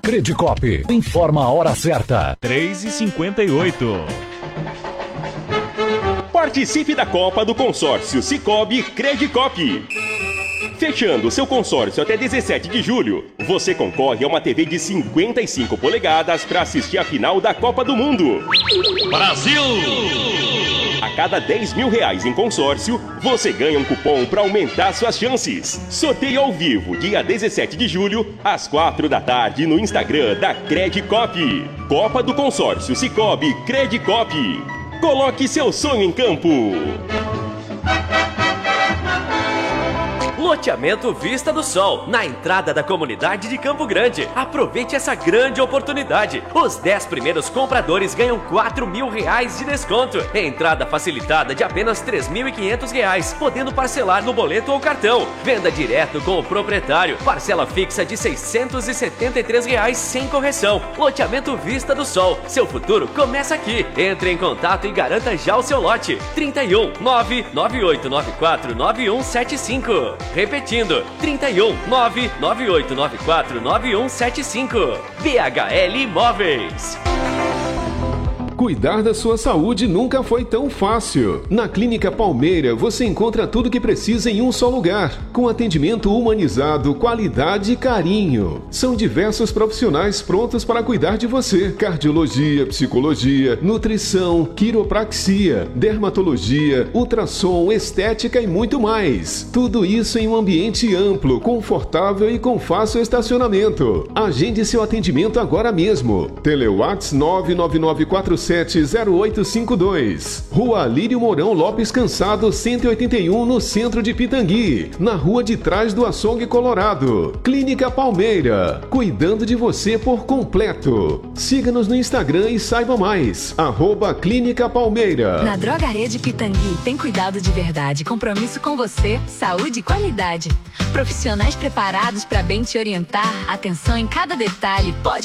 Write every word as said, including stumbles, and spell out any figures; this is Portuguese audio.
Credicop, informa a hora certa. três e cinquenta e oito. Participe da Copa do Consórcio Sicoob Credicop. Fechando seu consórcio até dezessete de julho, você concorre a uma T V de cinquenta e cinco polegadas para assistir a final da Copa do Mundo. Brasil! A cada dez mil reais em consórcio, você ganha um cupom para aumentar suas chances. Sorteio ao vivo, dia dezessete de julho, às quatro da tarde, no Instagram da Credicop. Copa do Consórcio Sicoob Credicop. Coloque seu sonho em campo. Loteamento Vista do Sol, na entrada da comunidade de Campo Grande. Aproveite essa grande oportunidade. Os dez primeiros compradores ganham quatro mil reais de desconto. Entrada facilitada de apenas três mil e quinhentos reais, podendo parcelar no boleto ou cartão. Venda direto com o proprietário. Parcela fixa de seiscentos e setenta e três reais sem correção. Loteamento Vista do Sol. Seu futuro começa aqui. Entre em contato e garanta já o seu lote. trinta e um, nove nove oito nove quatro nove um sete cinco. Repetindo, trinta e um, nove nove oito nove quatro nove um sete cinco. B H L Imóveis. Cuidar da sua saúde nunca foi tão fácil. Na Clínica Palmeira você encontra tudo o que precisa em um só lugar, com atendimento humanizado, qualidade e carinho. São diversos profissionais prontos para cuidar de você: cardiologia, psicologia, nutrição, quiropraxia, dermatologia, ultrassom, estética e muito mais. Tudo isso em um ambiente amplo, confortável e com fácil estacionamento. Agende seu atendimento agora mesmo. Telewhats nove nove nove quatro sete zero oito cinco dois. Rua Lírio Mourão Lopes Cansado, cento e oitenta e um, no centro de Pitangui, na rua de trás do Açougue Colorado. Clínica Palmeira, cuidando de você por completo. Siga-nos no Instagram e saiba mais. Arroba Clínica Palmeira. Na Drogaria de Pitangui tem cuidado de verdade, compromisso com você, saúde e qualidade. Profissionais preparados para bem te orientar, atenção em cada detalhe. Pode